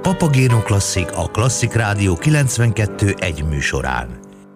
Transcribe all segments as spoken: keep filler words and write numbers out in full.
Papagéno Klasszik, a Klasszik Rádió kilencvenkettő egy műsorán.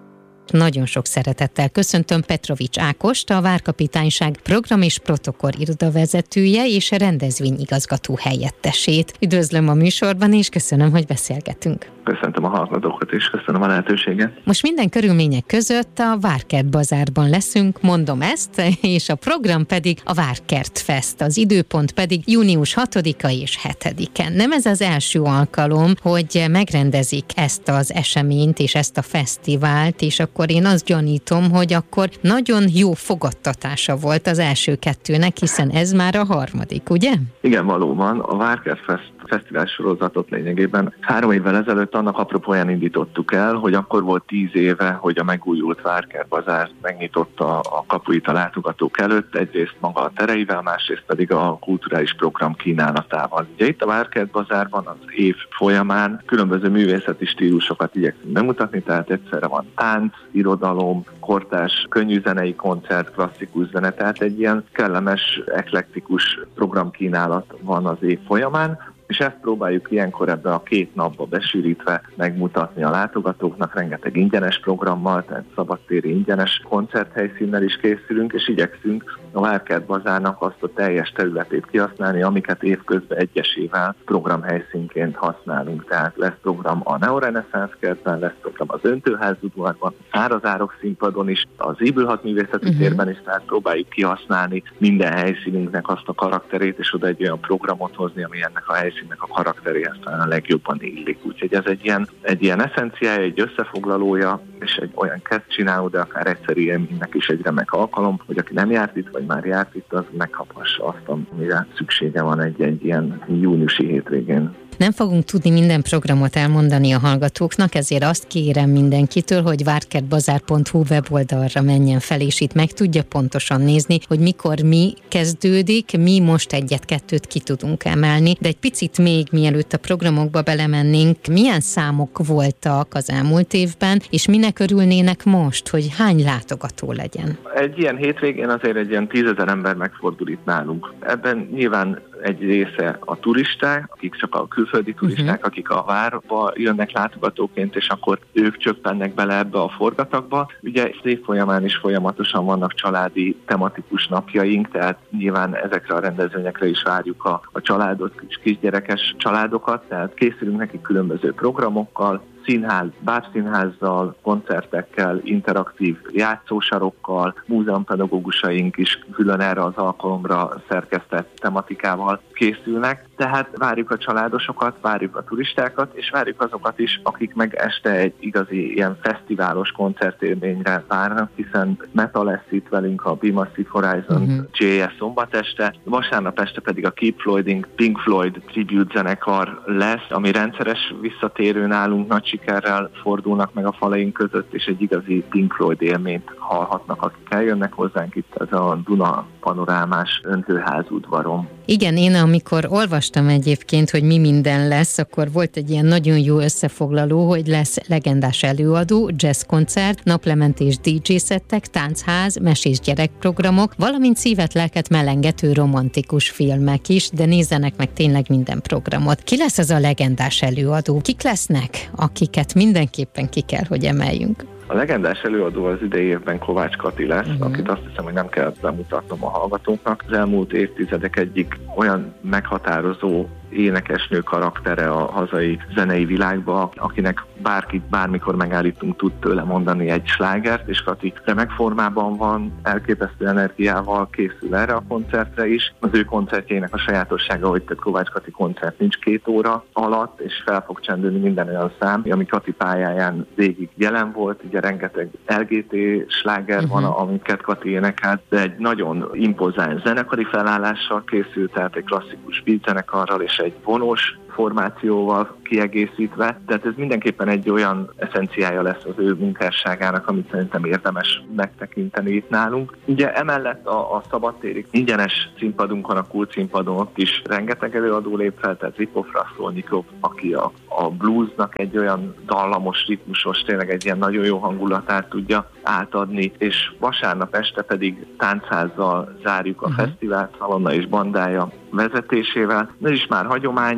Nagyon sok szeretettel köszöntöm Petrovics Ákost, a Várkapitányság program és protokoll irodavezetője és rendezvényigazgató helyettesét. Üdvözlöm a műsorban, és köszönöm, hogy beszélgetünk. Köszöntöm a hallgatókat, és köszönöm a lehetőséget. Most minden körülmények között a Várkert Bazárban leszünk, mondom ezt, és a program pedig a Várkert Fest, az időpont pedig június hatodika és hetedike. Nem ez az első alkalom, hogy megrendezik ezt az eseményt és ezt a fesztivált, és akkor én azt gyanítom, hogy akkor nagyon jó fogadtatása volt az első kettőnek, hiszen ez már a harmadik, ugye? Igen, valóban. A Várkert Fest fesztivál sorozatot lényegében három évvel ezelőtt annak apropóján indítottuk el, hogy akkor volt tíz éve, hogy a megújult Várkert Bazár megnyitotta a kapuit a látogatók előtt, egyrészt maga a tereivel, másrészt pedig a kulturális program kínálatával. Ugye itt a Várkert Bazárban az év folyamán különböző művészeti stílusokat igyekszünk bemutatni, tehát egyszerre van tánc, irodalom, kortárs, könnyűzenei koncert, klasszikus zene, tehát egy ilyen kellemes, eklektikus programkínálat van az év folyamán, és ezt próbáljuk ilyenkor ebben a két napba besűrítve megmutatni a látogatóknak, rengeteg ingyenes programmal, tehát szabadtéri ingyenes koncerthelyszínnel is készülünk, és igyekszünk a Várkert Bazárnak azt a teljes területét kihasználni, amiket évközben egyesével programhelyszínként használunk. Tehát lesz program a Neoreneszánsz kertben, lesz program az Öntőház udvarban, a Szárazárok színpadon is, az Íbülhat művészeti uh-huh. térben is, tehát próbáljuk kihasználni minden helyszínünknek azt a karakterét, és oda egy olyan programot hozni, ami ennek a helyszínnek a karakteréhez talán a legjobban illik. Úgyhogy ez egy ilyen, egy ilyen eszenciája, egy összefoglalója, és egy olyan kezd csináló, de akár egyszerű élménynek is egy remek alkalom, hogy aki nem járt itt, vagy már járt itt, az megkaphassa azt, amire szüksége van egy, egy ilyen júniusi hétvégén. Nem fogunk tudni minden programot elmondani a hallgatóknak, ezért azt kérem mindenkitől, hogy várkertbazár pont hu weboldalra menjen fel, és itt meg tudja pontosan nézni, hogy mikor mi kezdődik, mi most egyet-kettőt ki tudunk emelni, de egy picit még mielőtt a programokba belemennénk, milyen számok voltak az elmúlt évben, és minek örülnének most, hogy hány látogató legyen? Egy ilyen hétvégén azért egy ilyen tízezer ember megfordul itt nálunk. Ebben nyilván egy része a turisták, akik csak a külföldi turisták, uh-huh. akik a várba jönnek látogatóként, és akkor ők csöppennek bele ebbe a forgatagba. Ugye az év folyamán is folyamatosan vannak családi tematikus napjaink, tehát nyilván ezekre a rendezvényekre is várjuk a, a családot, kis kisgyerekes családokat, tehát készülünk nekik különböző programokkal, színház, bábszínházzal, koncertekkel, interaktív játszósarokkal, múzeumpedagógusaink is külön erre az alkalomra szerkesztett tematikával készülnek. Tehát várjuk a családosokat, várjuk a turistákat, és várjuk azokat is, akik meg este egy igazi ilyen fesztiválos koncertélményre várnak, hiszen Meta lesz itt velünk, a Be Massive Horizon uh-huh. jé es szombat este, vasárnap este pedig a Keep Floyding Pink Floyd tribute zenekar lesz, ami rendszeres visszatérő nálunk, nagy sikerrel fordulnak meg a falaink között, és egy igazi Pink Floyd élményt hallhatnak, akik eljönnek hozzánk itt ez a Duna panorámás Öntőház udvaron. Igen, én amikor olvastam egyébként, hogy mi minden lesz, akkor volt egy ilyen nagyon jó összefoglaló, hogy lesz legendás előadó, jazzkoncert, naplementés dé dzsé-szettek, táncház, mesés gyerekprogramok, valamint szívet, lelket melengető romantikus filmek is, de nézzenek meg tényleg minden programot. Ki lesz az a legendás előadó? Kik lesznek, akiket mindenképpen ki kell, hogy emeljünk? A legendás előadó az idei évben Kovács Kati lesz, uh-huh. akit azt hiszem, hogy nem kell bemutatnom a hallgatóknak. Az elmúlt évtizedek egyik olyan meghatározó énekesnő karaktere a hazai zenei világba, akinek bárkit bármikor megállítunk, tud tőle mondani egy slágert, és Kati remek formában van, elképesztő energiával készül erre a koncertre is. Az ő koncertjének a sajátossága, hogy tehát Kovács Kati koncert nincs két óra alatt, és fel fog csendülni minden olyan szám, ami Kati pályáján végig jelen volt. Ugye rengeteg el gé té sláger uh-huh. van, amiket Kati énekelt, de egy nagyon impozáns zenekari felállással készült, tehát egy klasszikus beatzenekarral és egy vonós formációval kiegészítve, tehát ez mindenképpen egy olyan eszenciája lesz az ő munkásságának, amit szerintem érdemes megtekinteni itt nálunk. Ugye emellett a, a szabadtéri ingyenes színpadunkon, a Kult színpadon ott is rengeteg előadó lép fel, tehát Zipov Raskolnikov, aki a, a bluesnak egy olyan dallamos, ritmusos, tényleg egy ilyen nagyon jó hangulatát tudja átadni, és vasárnap este pedig táncházzal zárjuk a uh-huh. fesztivált, Szalonna és bandája vezetésével. Ez is már hagyomány nálunk,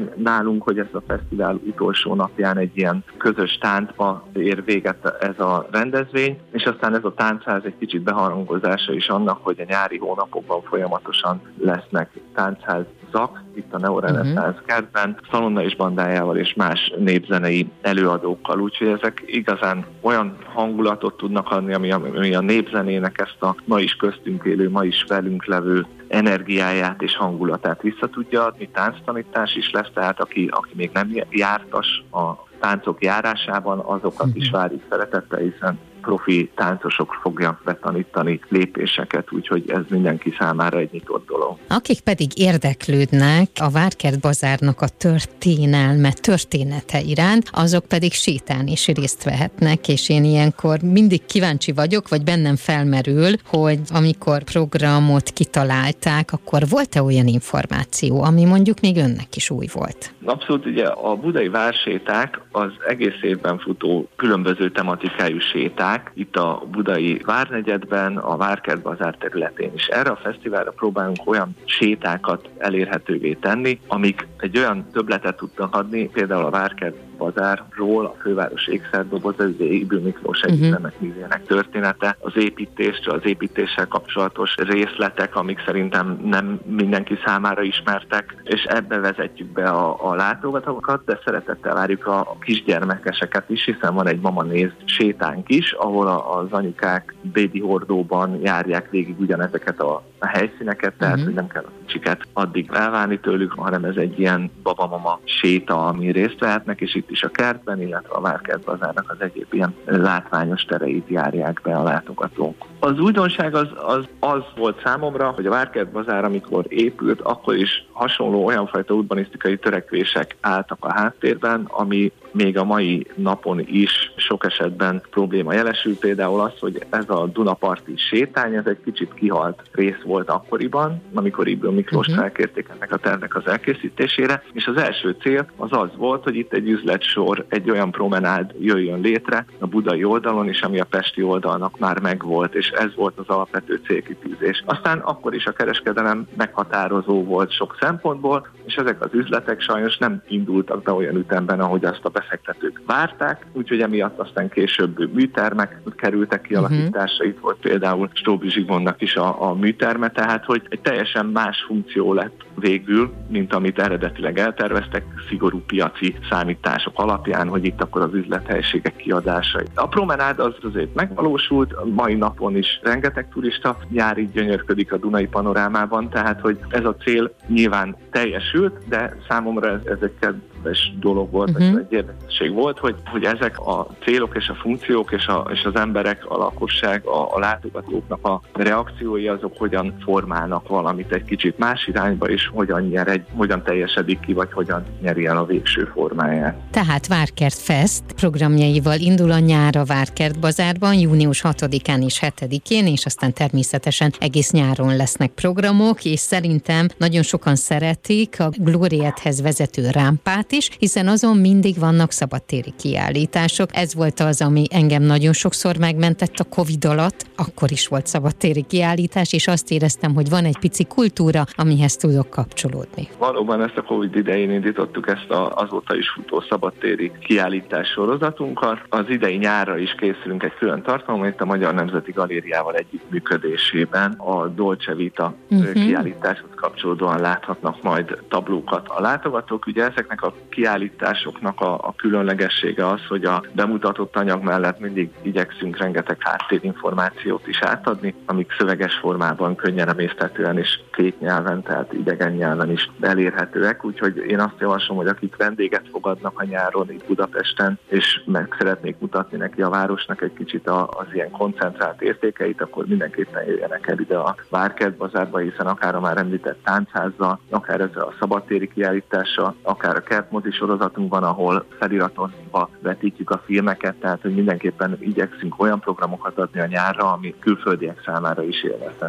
számolunk, hogy ez a fesztivál utolsó napján egy ilyen közös táncba ér véget ez a rendezvény, és aztán ez a táncház egy kicsit beharangozása is annak, hogy a nyári hónapokban folyamatosan lesznek táncház Zak, itt a Neoreneszánsz kertben, Szalonna és bandájával és más népzenei előadókkal, úgyhogy ezek igazán olyan hangulatot tudnak adni, ami a, ami a népzenének ezt a ma is köztünk élő, ma is velünk levő energiáját és hangulatát vissza tudja adni. Tánctanítás is lesz, tehát aki, aki még nem jártas a táncok járásában, azokat is várjuk szeretettel, hiszen profi táncosok fogják betanítani lépéseket, úgyhogy ez mindenki számára egy nyitott dolog. Akik pedig érdeklődnek a Várkert Bazárnak a történelme, története iránt, azok pedig sétálni is részt vehetnek, és én ilyenkor mindig kíváncsi vagyok, vagy bennem felmerül, hogy amikor programot kitalálták, akkor volt-e olyan információ, ami mondjuk még önnek is új volt? Abszolút, ugye a budai várséták az egész évben futó különböző tematikájú séták, itt a budai várnegyedben, a Várkert Bazár területén is. Erre a fesztiválra próbálunk olyan sétákat elérhetővé tenni, amik egy olyan többletet tudnak adni, például a Várkert Bazárról, a főváros ékszerdoboza, az Ébül Miklós Egyetemek művének története, az építésről, az építéssel kapcsolatos részletek, amik szerintem nem mindenki számára ismertek, és ebbe vezetjük be a, a látogatókat, de szeretettel várjuk a, a kisgyermekeseket is, hiszen van egy Mama Nézd sétánk is, ahol a, az anyukák bébi hordóban járják végig ugyanezeket a, a helyszíneket, tehát uh-huh. nem kell a kicsiket addig elválni tőlük, hanem ez egy ilyen babamama séta, ami részt vehetnek, és itt is a kertben, illetve a Várkert Bazárnak az egyéb ilyen látványos tereit járják be a látogatók. Az újdonság az, az, az volt számomra, hogy a Várkert Bazár, amikor épült, akkor is hasonló olyan fajta urbanisztikai törekvések álltak a háttérben, ami még a mai napon is sok esetben probléma jelesül. Például az, hogy ez a Dunaparti sétány, ez egy kicsit kihalt rész volt akkoriban, amikor Ébül Miklós uh-huh. felkérték ennek a tervnek az elkészítésére, és az első cél az az volt, hogy itt egy üzletsor, egy olyan promenád jöjjön létre a budai oldalon is, ami a pesti oldalnak már megvolt, és ez volt az alapvető célkitűzés. Aztán akkor is a kereskedelem meghatározó volt sok szempontból, és ezek az üzletek sajnos nem indultak be olyan ütemben, ahogy azt a befektetők várták, úgyhogy emiatt aztán később műtermek kerültek kialakításra. Uh-huh. Itt volt például Stóbi Zsigmondnak is a, a műterme, tehát hogy egy teljesen más funkció lett végül, mint amit eredetileg elterveztek, szigorú piaci számítások alapján, hogy itt akkor az üzlethelyiségek kiadásai. A promenád az azért megvalósult, a mai napon is rengeteg turista jár, így gyönyörködik a Dunai panorámában, tehát hogy ez a cél nyilván teljesült, de számomra ez, ez egy kedves dolog volt, uh-huh. egy érdekesség volt, hogy, hogy ezek a célok és a funkciók és, a, és az emberek, a lakosság, a, a látogatóknak a reakciói azok hogyan formálnak valamit egy kicsit más irányba, és hogyan nyer egy, hogyan teljesedik ki, vagy hogyan nyeri el a végső formáját. Tehát Várkert Fest programjaival indul a nyár a Várkert Bazárban, június hatodikán és hetedikén, és aztán természetesen egész nyáron lesznek programok, és szerintem nagyon sokan szeretik a Glóriáthez vezető rámpát is, hiszen azon mindig vannak szabadtéri kiállítások. Ez volt az, ami engem nagyon sokszor megmentett a Covid alatt, akkor is volt szabadtéri kiállítás, és azt éreztem, hogy van egy pici kultúra, amihez tudok kapcsolódni. Valóban ezt a Covid idején indítottuk ezt a, azóta is futó szabadtéri kiállítás sorozatunkat. Az idei nyárra is készülünk egy külön tartalom, itt a Magyar Nemzeti Galériával együttműködésében a Dolce Vita uh-huh. kiállításhoz kapcsolódóan láthatnak majd tablókat a látogatók. Ugye ezeknek a kiállításoknak a, a különlegessége az, hogy a bemutatott anyag mellett mindig igyekszünk rengeteg háttérinformációt is átadni, amik szöveges formában, könnyen emészthetően és két nyelven, tehát idegen nyelven is elérhetőek, úgyhogy én azt javaslom, hogy akik vendéget fogadnak a nyáron itt Budapesten, és meg szeretnék mutatni neki a városnak egy kicsit az ilyen koncentrált értékeit, akkor mindenképpen jöjjenek el ide a Várkert Bazárba, hiszen akár a már említett táncházzal, akár ezzel a szabadtéri kiállítással, akár a kertmozi sorozatunkban, ahol feliratozva vetítjük a filmeket, tehát hogy mindenképpen igyekszünk olyan programokat adni a nyárra, ami külföldiek számára is élvezhető.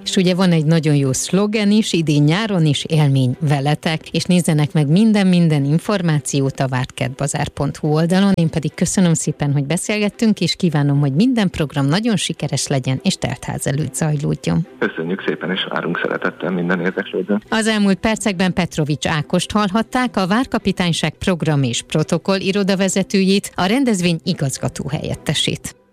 És ugye van egy nagyon jó szlogen is, idén nyáron is élmény veletek, és nézzenek meg minden-minden információt a várkertbazár pont hu oldalon. Én pedig köszönöm szépen, hogy beszélgettünk, és kívánom, hogy minden program nagyon sikeres legyen, és teltház előtt zajlódjon. Köszönjük szépen, és várunk szeretettel minden érdeklődőt. Az elmúlt percekben Petrovics Ákost hallhatták, a Várkapitányság program és protokoll irodavezetőjét, a rendezvény igazgató helyettesét.